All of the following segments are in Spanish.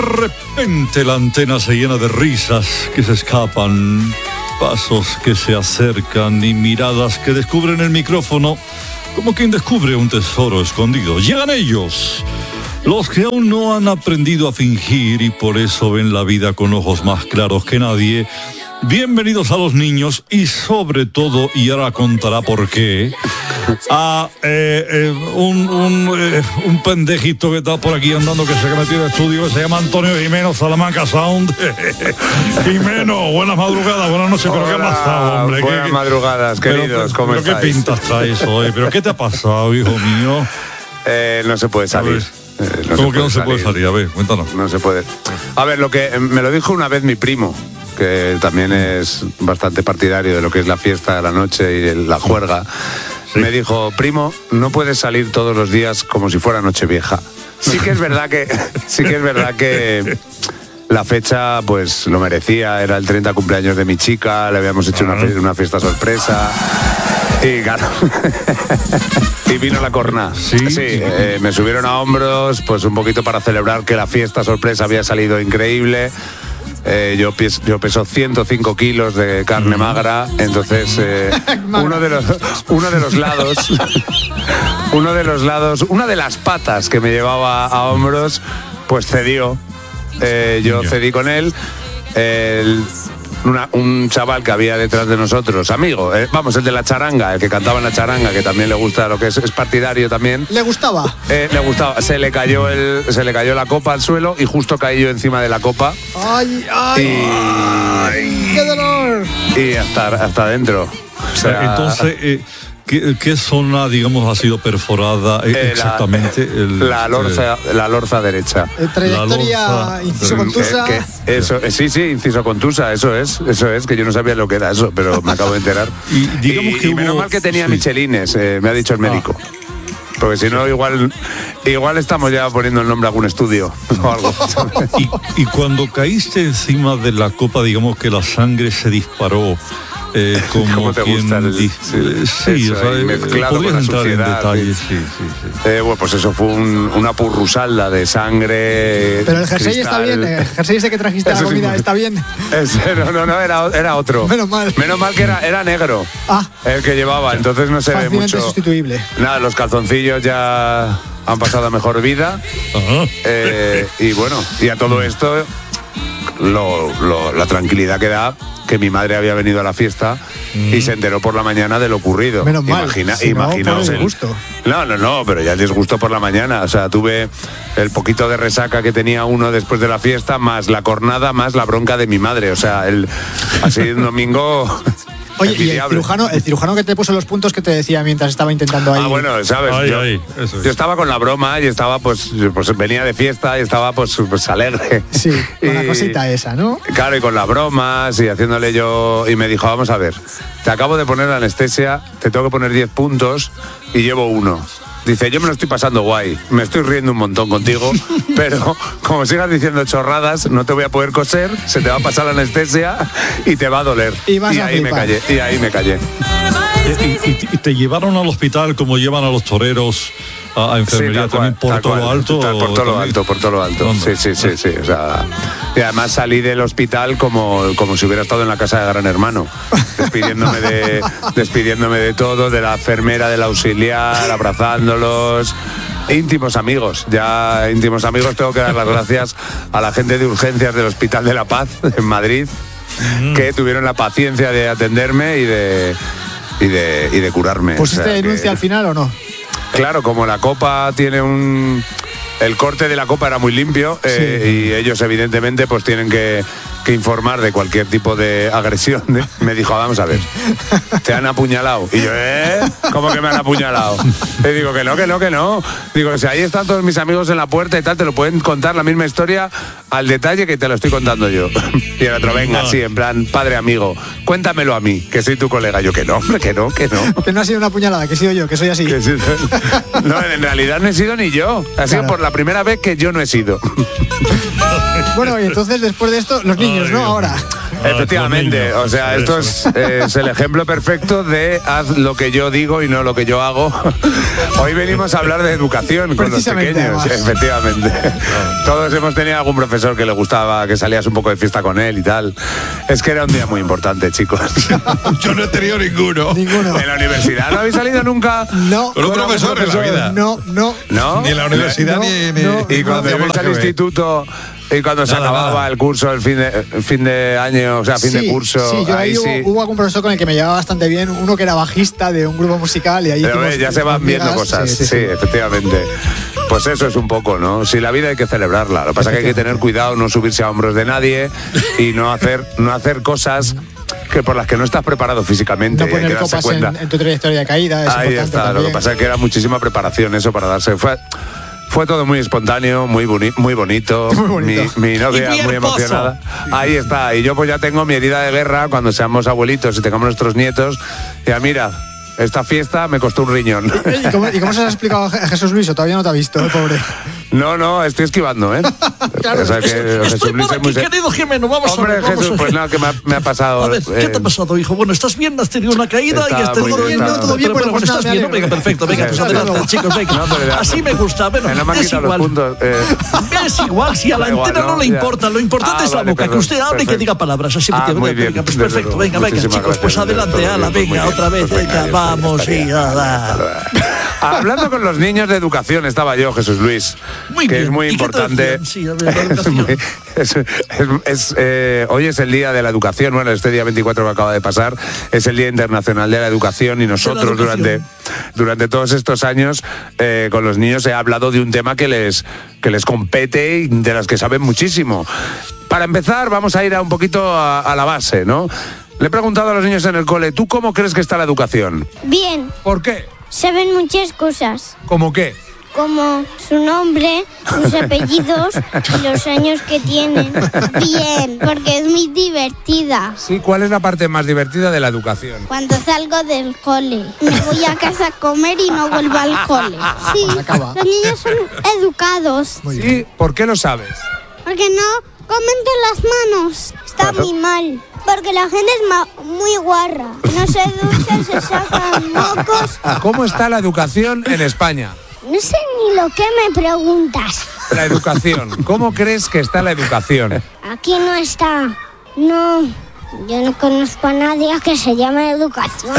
repente la antena se llena de risas que se escapan, pasos que se acercan y miradas que descubren el micrófono como quien descubre un tesoro escondido. Llegan ellos, los que aún no han aprendido a fingir y por eso ven la vida con ojos más claros que nadie. Bienvenidos a los niños y sobre todo, y ahora contará por qué, a un pendejito que está por aquí andando, que se ha metido al estudio, que se llama Antonio Jimeno, Salamanca Sound. Jimeno, buenas madrugadas, buenas noches. Hola, ¿pero qué ha pasado, hombre? Buenas madrugadas, queridos, ¿cómo estáis? ¿Pero qué pintas traes hoy? ¿Pero qué te ha pasado, hijo mío? No se puede salir. ¿Cómo que no se puede salir? A ver, cuéntanos. No se puede. A ver, lo que me lo dijo una vez mi primo, que también es bastante partidario de lo que es la fiesta de la noche y la juerga. Sí. Me dijo, primo, no puedes salir todos los días como si fuera Nochevieja. Sí que es verdad que la fecha pues lo merecía, era el 30 cumpleaños de mi chica, le habíamos hecho una fiesta sorpresa. Y claro, y vino la corna. Sí, me subieron a hombros, pues un poquito para celebrar que la fiesta sorpresa había salido increíble. Yo peso 105 kilos de carne magra, entonces una de las patas que me llevaba a hombros, pues cedió. Yo cedí con él. Un chaval que había detrás de nosotros, amigo, el de la charanga, el que cantaba en la charanga, que también le gusta lo que es partidario también. ¿Le gustaba? Le gustaba. Se le cayó la copa al suelo y justo caí yo encima de la copa. ¡Ay! ¡Qué dolor! Y hasta adentro. O sea, entonces, ¿qué zona, digamos, ha sido perforada exactamente? La lorza derecha. Trayectoria inciso contusa. Sí, inciso contusa, eso es, que yo no sabía lo que era eso, pero me acabo de enterar. Y digamos que menos mal que tenía michelines, me ha dicho el médico. Porque si no, igual estamos ya poniendo el nombre a algún estudio o algo. Y cuando caíste encima de la copa, digamos que la sangre se disparó. ¿Cómo te gusta mezclado con la suciedad? Bueno, pues eso fue una purrusalda de sangre. Pero el jersey está bien, el jersey ese que trajiste a la comida está bien. No, era otro. Menos mal que era negro. El que llevaba, entonces no se ve mucho. Fácilmente sustituible. Nada, los calzoncillos ya han pasado a mejor vida. Y bueno, y a todo esto la tranquilidad que da que mi madre había venido a la fiesta y se enteró por la mañana de lo ocurrido. Menos mal. Imaginaos el disgusto. No, pero ya el disgusto por la mañana. O sea, tuve el poquito de resaca que tenía uno después de la fiesta, más la cornada, más la bronca de mi madre. O sea, así un domingo. Oye, ¿y el cirujano que te puso los puntos que te decía mientras estaba intentando ahí? Bueno, ¿sabes? Yo estaba con la broma y estaba, pues venía de fiesta y estaba, pues alegre. Sí, con la cosita esa, ¿no? Claro, y con las bromas y haciéndole yo... Y me dijo, vamos a ver, te acabo de poner la anestesia, te tengo que poner 10 puntos y llevo 1. Dice, yo me lo estoy pasando guay, me estoy riendo un montón contigo, pero como sigas diciendo chorradas, no te voy a poder coser, se te va a pasar la anestesia y te va a doler. Y ahí me callé. ¿Y te llevaron al hospital como llevan a los toreros a enfermería también por todo lo alto? Por todo lo alto. Sí. O sea, y además salí del hospital como si hubiera estado en la casa de Gran Hermano, despidiéndome de todo, de la enfermera, del auxiliar, abrazándolos. Íntimos amigos. Tengo que dar las gracias a la gente de urgencias del Hospital de la Paz en Madrid, que tuvieron la paciencia de atenderme y de curarme. ¿Pusiste denuncia al final o no? Claro, como la copa tiene el corte de la copa era muy limpio, y ellos evidentemente pues tienen que informar de cualquier tipo de agresión. Me dijo, vamos a ver, te han apuñalado. Y yo, ¿cómo que me han apuñalado? Le digo, que no. Digo, si ahí están todos mis amigos en la puerta y tal, te lo pueden contar la misma historia al detalle que te lo estoy contando yo. Y el otro, venga, sí, en plan, padre amigo, cuéntamelo a mí, que soy tu colega. Yo, que no, hombre, que no. Que no ha sido una puñalada, que he sido yo, que soy así. No, en realidad no he sido ni yo. Ha sido por la primera vez que yo no he sido. Bueno, y entonces después de esto, los niños. niños, ¿no? Ahora. Efectivamente, o sea, esto es el ejemplo perfecto de haz lo que yo digo y no lo que yo hago. Hoy venimos a hablar de educación con los pequeños, efectivamente. Todos hemos tenido algún profesor que le gustaba, que salías un poco de fiesta con él y tal. Es que era un día muy importante, chicos. Yo no he tenido ninguno. ¿En la universidad no habéis salido nunca? No. Con un profesor en la vida. No. ¿No? Ni en la universidad ni... Y cuando ibais al instituto... Y cuando se acababa el curso, el fin de año, o sea, fin de curso. Sí, yo ahí hubo algún profesor con el que me llevaba bastante bien, uno que era bajista de un grupo musical y ahí. Pero ya se van viendo cosas, sí, efectivamente. Pues eso es un poco, ¿no? Si la vida hay que celebrarla. Lo que pasa es que hay que tener cuidado, no subirse a hombros de nadie y no hacer cosas que por las que no estás preparado físicamente. No poner copas en tu trayectoria de caída. Ahí está, también. Lo que pasa es que era muchísima preparación eso para darse. Fue todo muy espontáneo, muy bonito. Mi novia muy emocionada. Ahí está. Y yo pues ya tengo mi herida de guerra cuando seamos abuelitos y tengamos nuestros nietos. Ya mira, esta fiesta me costó un riñón. ¿Y cómo se lo has explicado a Jesús Luis? ¿O todavía no te ha visto, pobre? No, estoy esquivando, ¿eh? Claro, o sea, que estoy por aquí, querido Jimeno, vamos a ver. Jesús, pues nada, que me ha pasado. A ver, ¿qué te ha pasado, hijo? Bueno, ¿estás bien? ¿Has tenido una caída? Y has tenido... Todo bien, bueno, ¿estás bien? Venga, perfecto, venga, pues adelante, chicos, venga. Así me gusta, bueno, es igual. Es igual, si a la antena no le importa, lo importante es la boca, que usted hable y que diga palabras, así que venga, pues perfecto, venga, chicos, pues adelante, ala, venga, otra vez, venga, vamos, y hablando con los niños de educación estaba yo, Jesús Luis, que es muy importante. Sí, a ver, la educación. Hoy es el día de la educación. Bueno, este día 24 que acaba de pasar es el Día Internacional de la Educación y nosotros durante todos estos años con los niños he hablado de un tema que les compete y de las que saben muchísimo. Para empezar, vamos a ir un poquito a la base, ¿no? Le he preguntado a los niños en el cole, ¿tú cómo crees que está la educación? Bien. ¿Por qué? Saben muchas cosas. ¿Cómo qué? Como su nombre, sus apellidos y los años que tienen. Bien, porque es muy divertida. Sí, ¿cuál es la parte más divertida de la educación? Cuando salgo del cole, me voy a casa a comer y no vuelvo al cole. Sí, los niños son educados. Sí, ¿por qué lo sabes? Porque no comen con las manos. Está muy mal. Porque la gente es muy guarra. No se duchan, se sacan mocos. ¿Cómo está la educación en España? No sé ni lo que me preguntas. La educación. ¿Cómo crees que está la educación? Aquí no está. No. Yo no conozco a nadie que se llame educación.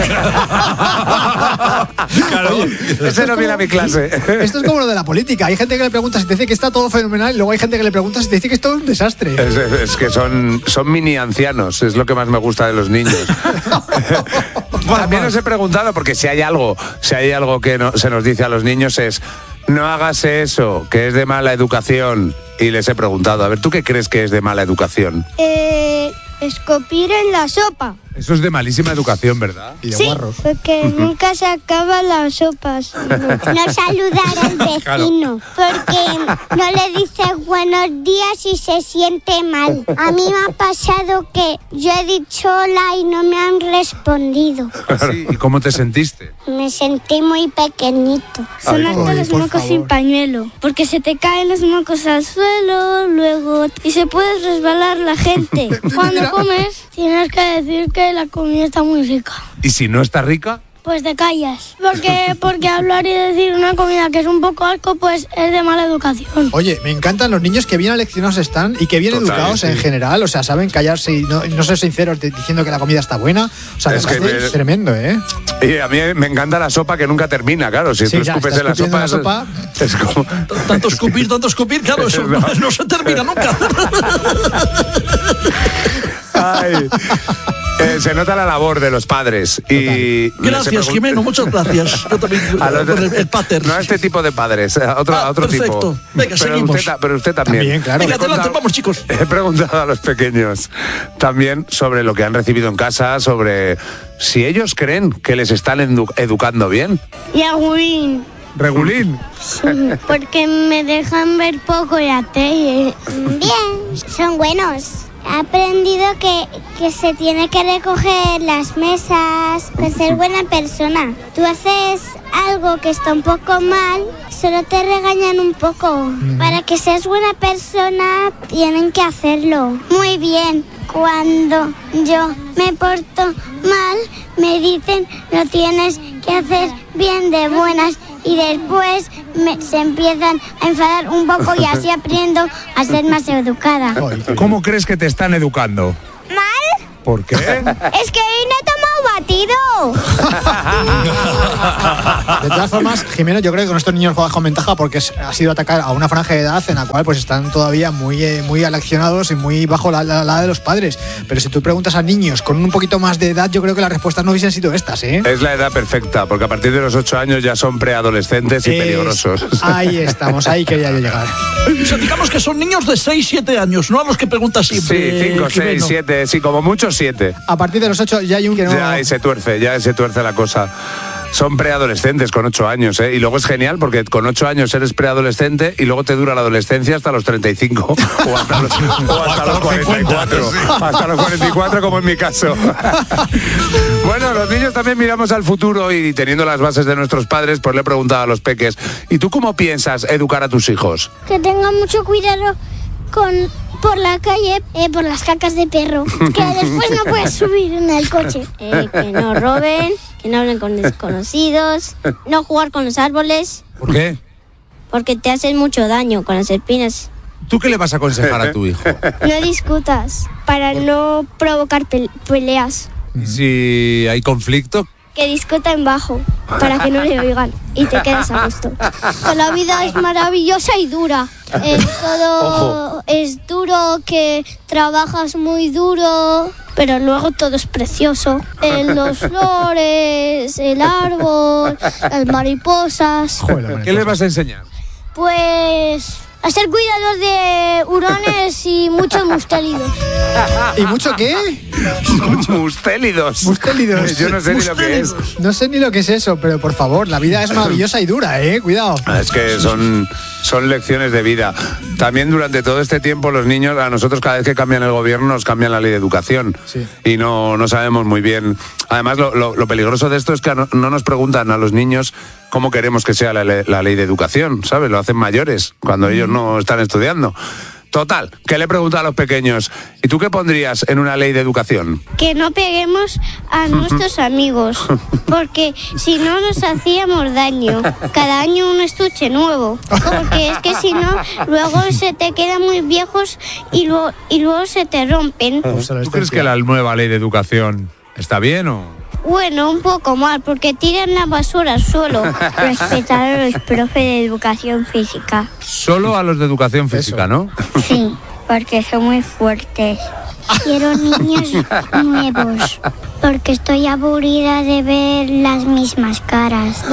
Claro, ese no viene a mi clase. Esto es como lo de la política. Hay gente que le pregunta si te dice que está todo fenomenal y luego hay gente que le pregunta si te dice que es todo un desastre. Es que son mini ancianos, es lo que más me gusta de los niños. También os he preguntado, porque si hay algo que se nos dice a los niños es: no hagas eso, que es de mala educación. Y les he preguntado, a ver, ¿tú qué crees que es de mala educación? Escupir en la sopa. Eso es de malísima educación, ¿verdad? Y de sí, guarros. Porque nunca se acaban las sopas. No saludar al vecino, porque no le dices buenos días y se siente mal. A mí me ha pasado que yo he dicho hola y no me han respondido. Sí, ¿y cómo te sentiste? Me sentí muy pequeñito. Sonarte los mocos sin pañuelo, porque se te caen los mocos al suelo, luego y se puede resbalar la gente. Cuando comes, tienes que decir que la comida está muy rica. ¿Y si no está rica? Pues te callas. Porque hablar y decir una comida que es un poco asco, pues es de mala educación. Oye, me encantan los niños que bien aleccionados están y que bien educados en general. O sea, saben callarse y no ser sinceros diciendo que la comida está buena. O sea, es tremendo, ¿eh? Y a mí me encanta la sopa que nunca termina, claro. Si tú escupes en la sopa, es como... Tanto escupir, claro, eso no se termina nunca. Ay. Se nota la labor de los padres. Y gracias, Jimeno, muchas gracias. Yo también, el pater. No a este tipo de padres, a otro perfecto. tipo. Venga, seguimos. Pero usted también. Claro. Venga, adelante, vamos, chicos. He preguntado a los pequeños también sobre lo que han recibido en casa, sobre si ellos creen que les están educando bien. Regulín. ¿Regulín? Porque me dejan ver poco la tele. Bien, son buenos. He aprendido que se tiene que recoger las mesas, para ser buena persona. Tú haces algo que está un poco mal, solo te regañan un poco. Para que seas buena persona, tienen que hacerlo. Muy bien, cuando yo me porto mal, me dicen lo tienes que hacer bien de buenas. Y después se empiezan a enfadar un poco y así aprendo a ser más educada. ¿Cómo crees que te están educando? ¿Mal? ¿Por qué? Es que hoy no he tomado batido. De todas formas, Jimeno, yo creo que con estos niños juegas con ventaja porque ha sido atacar a una franja de edad en la cual pues están todavía muy aleccionados y muy bajo la edad de los padres. Pero si tú preguntas a niños con un poquito más de edad, yo creo que las respuestas no hubiesen sido estas, ¿eh? Es la edad perfecta, porque a partir de los 8 años ya son preadolescentes y peligrosos. Ahí estamos, ahí quería yo llegar. O sea, digamos que son niños de 6, 7 años, no a los que preguntas siempre. Sí, 5, 6, 7, sí, como mucho 7. A partir de los 8 ya hay un que no... Ya se tuerce la cosa. Son preadolescentes con 8 años, ¿eh? Y luego es genial porque con 8 años eres preadolescente y luego te dura la adolescencia hasta los 35 o hasta los 44. Sí. Hasta los 44, como en mi caso. Bueno, los niños también miramos al futuro y teniendo las bases de nuestros padres, pues le he preguntado a los peques, ¿y tú cómo piensas educar a tus hijos? Que tengan mucho cuidado por la calle, por las cacas de perro, que después no puedes subir en el coche. Que no roben, que no hablen con desconocidos, no jugar con los árboles. ¿Por qué? Porque te hacen mucho daño con las espinas. ¿Tú qué le vas a aconsejar a tu hijo? No discutas, para no provocar peleas. Si hay conflicto, Que discutan bajo, para que no le oigan y te quedes a gusto. Que la vida es maravillosa y dura. Todo es duro, que trabajas muy duro, pero luego todo es precioso. Los flores, el árbol, las mariposas. ¿qué le vas a enseñar? Pues a ser cuidador de hurones y muchos mustélidos. ¿Y mucho qué? Mustélidos. Mustélidos. Yo no sé ni lo que es. No sé ni lo que es eso, pero por favor, la vida es maravillosa y dura, cuidado. Es que son lecciones de vida. También durante todo este tiempo los niños, a nosotros cada vez que cambian el gobierno nos cambian la ley de educación. Sí. Y no sabemos muy bien. Además, lo peligroso de esto es que no nos preguntan a los niños cómo queremos que sea la ley de educación, ¿sabes? Lo hacen mayores, cuando ellos no están estudiando. Total, que le pregunto a los pequeños, ¿y tú qué pondrías en una ley de educación? Que no peguemos a nuestros amigos, porque si no nos hacíamos daño. Cada año un estuche nuevo, porque es que si no, luego se te quedan muy viejos y luego se te rompen. ¿Tú crees que la nueva ley de educación está bien o...? Bueno, un poco mal, porque tiran la basura al suelo. Respetar a los profes de educación física. Solo a los de educación física, ¿no? Sí, porque son muy fuertes. Quiero niños nuevos, porque estoy aburrida de ver las mismas caras.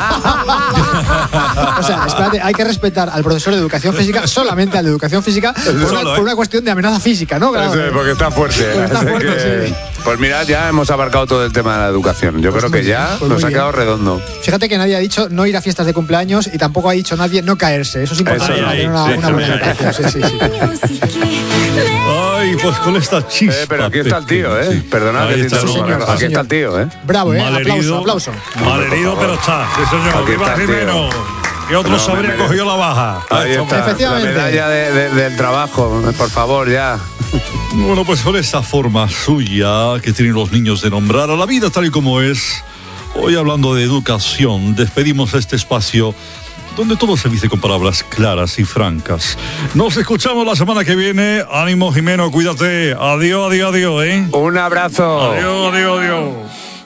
O sea, espérate, hay que respetar al profesor de educación física, solamente al de educación física, por una cuestión de amenaza física, ¿no? Claro. Sí, porque está fuerte. Sí. Pues mirad, ya hemos abarcado todo el tema de la educación. Yo creo que ya nos ha quedado redondo. Fíjate que nadie ha dicho no ir a fiestas de cumpleaños y tampoco ha dicho nadie no caerse. Eso es importante para tener una buena educación. Sí. Ay, pues con esta chispa. Pero aquí está el tío, ¿eh? Sí. Perdonad que te interrumpa. Aquí está el tío, ¿eh? Bravo, Malherido, aplauso. Malherido, pero está. Sí, señor. Aquí Viva está el Jimeno. Que otros habrían cogido la baja. Ahí está. Efectivamente. La medalla del trabajo, por favor, ya. Bueno, pues con esa forma suya que tienen los niños de nombrar a la vida tal y como es, hoy hablando de educación, despedimos este espacio donde todo se dice con palabras claras y francas. Nos escuchamos la semana que viene. Ánimo, Jimeno, cuídate. Adiós, ¿eh? Un abrazo. Adiós.